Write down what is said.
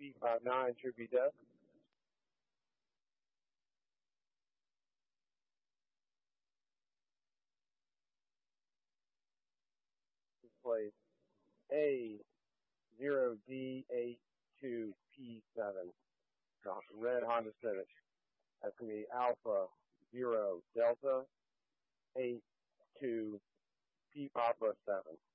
P59 should be dead. Place A0D82P7. Red Honda Civic. That's going to be Alpha 0 Delta 82 P Papa 7.